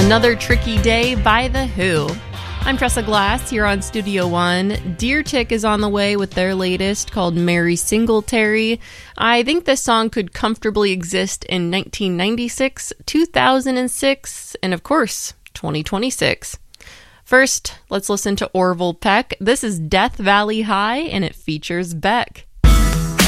Another Tricky Day by The Who. I'm Tressa Glass here on Studio One. Deer Tick is on the way with their latest called Mary Singletary. I think this song could comfortably exist in 1996, 2006, and of course, 2026. First, let's listen to Orville Peck. This is Death Valley High, and it features Beck.